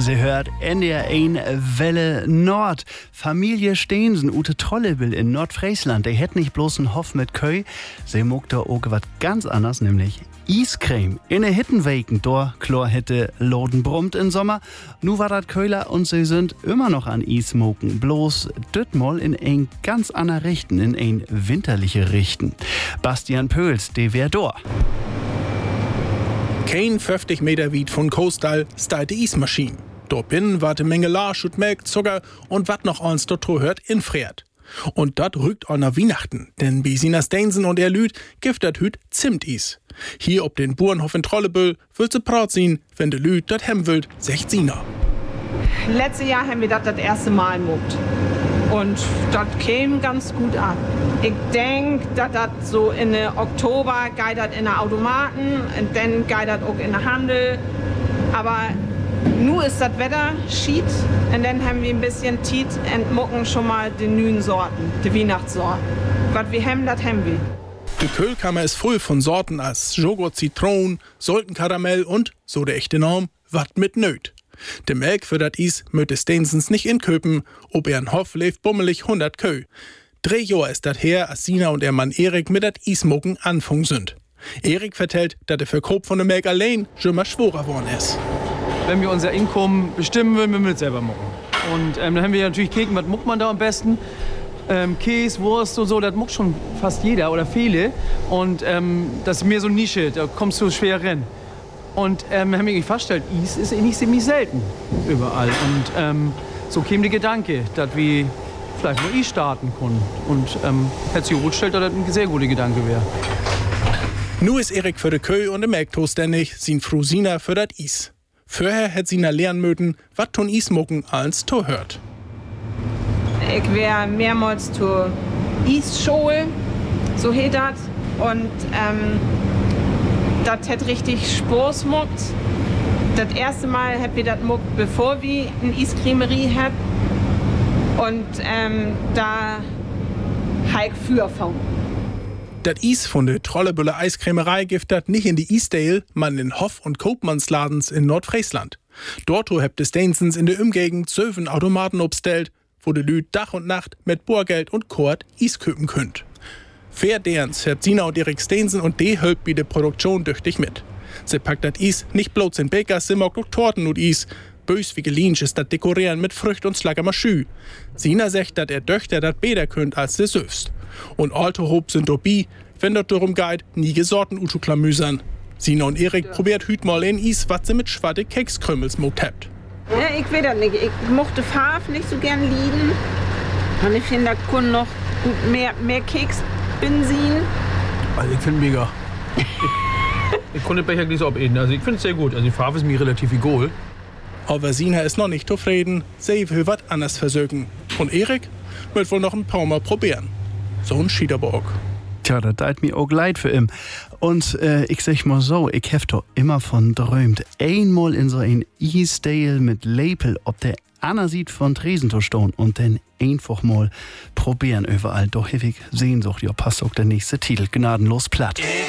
Sie hört NDR1 Welle Nord. Familie Steensen, Ute Trollebel in Nordfriesland, die hätt nicht bloß einen Hof mit Köy, sie mogt da auch was ganz anderes, nämlich Eiscreme. In der Hittenweken, da Chlor hätte Loden brummt im Sommer. Nu war dat Köhler und sie sind immer noch an Eis moken. Bloß dütmol in ein ganz anderer Richten, in ein winterliche Richten. Bastian Pöls, der wär da. Kein 50 Meter weit von Coastal steht die Eismaschine. Dort binnen wart eine Menge Larsch und Melk, Zucker und wat noch eins dort hört infriert. Und dat rückt auch nach Weihnachten, denn bei Sina Steensen und er Lüd gibt dat Hüt Zimtis. Hier ob den Bauernhof in Trollebüll will sie proud sein, wenn de Lüd dat hem willt, sagt Sina. Letztes Jahr haben wir das erste Mal gemobt. Und das käme ganz gut an. Ich denke, dass das so in Oktober geht das in den Automaten und dann geht das auch in den Handel. Aber nun ist das Wetter schied und dann haben wir ein bisschen Tiet und mucken schon mal die neuen Sorten, die Weihnachtssorten. Was wir haben, das haben wir. Die Kühlkammer ist voll von Sorten als Joghurt, Zitron, Sultenkaramell und, so der echte Norm, wat mit Nöt. De Melk für dat Eis möchte Steensens nicht inköpen, ob er ein Hof lebt bummelig 100 Kö. 3 Jahre ist dat her, als Sina und ihr Mann Erik mit dat Eismoken anfang sind. Erik vertellt, dass der Verkauf von der Melk allein schon mal schwerer geworden ist. Wenn wir unser Einkommen bestimmen wollen, müssen wir es selber machen. Und dann haben wir natürlich Keken, was muckt man da am besten? Käse, Wurst und so, das muckt schon fast jeder oder viele. Und das ist mehr so eine Nische, da kommst du schwer rein. Und haben wir festgestellt, Eis ist nicht ziemlich selten überall. Und so kam der Gedanke, dass wir vielleicht mal Eis starten können. Und hätte sich herausgestellt, dass das ein sehr guter Gedanke wäre. Nu ist Erik für de Kö und de Melk zuständig, sin Frau Sina für dat Eis. Vorher hätt Sina lernen mögen, wat tun Eismoken als to hört. Ich wär mehrmals zur Eisschule, so heet das. Und das hat richtig Spaß gemacht. Das erste Mal haben wir das gemacht, bevor wir eine Eiscremerie hatten. Und da habe ich für von. Das Eis von der Trollebüller Eiscremerei gibt das nicht in die Eisdale, man in Hof- und Koopmannsladens in Nordfriesland. Dort habt es Steensens in der Umgegend 12 Automaten obstellt, wo de Lüd Dach und Nacht mit Bohrgeld und Kord Eis köpen könnt. Fair derns habt Sina und Erik Steensen und die helpt bei der Produktion tüchtig mit. Sie packt das Eis nicht bloß in Bäcker, sie mag auch Torten und Eis. Bös wie gelinsch ist das Dekorieren mit Frücht und Slaggermaschü. Sina sagt, dass er Töchter das besser könnt als sie selbst. Und alte Hob sind dabei, wenn das darum geht, nie gesorten Uto-Klamüsern. Sina und Erik probiert hüt mal in Eis, was sie mit schwarze Kekskrümels mogt habt. Ja, ich weiß das nicht. Ich mochte Farbe nicht so gern lieben. Und ich finde, da kann noch gut mehr Keksbenzin. Also ich finde mega. Ich konnte den Becher nicht so abenden. Also ich finde es sehr gut. Also die Farbe ist mir relativ egal. Aber Sina ist noch nicht zufrieden. Sie will was anderes versögen. Und Erik will wohl noch ein paar Mal probieren. So ein Schiederbock. Tja, das tut mir auch leid für ihn. Und ich sag mal so, ich hab doch immer von träumt, einmal in so ein Eisdale mit Lepel ob der Anna sieht von Tresen zu stehen und dann einfach mal probieren überall. Doch ewig Sehnsucht, ja, passt auch der nächste Titel, gnadenlos platt.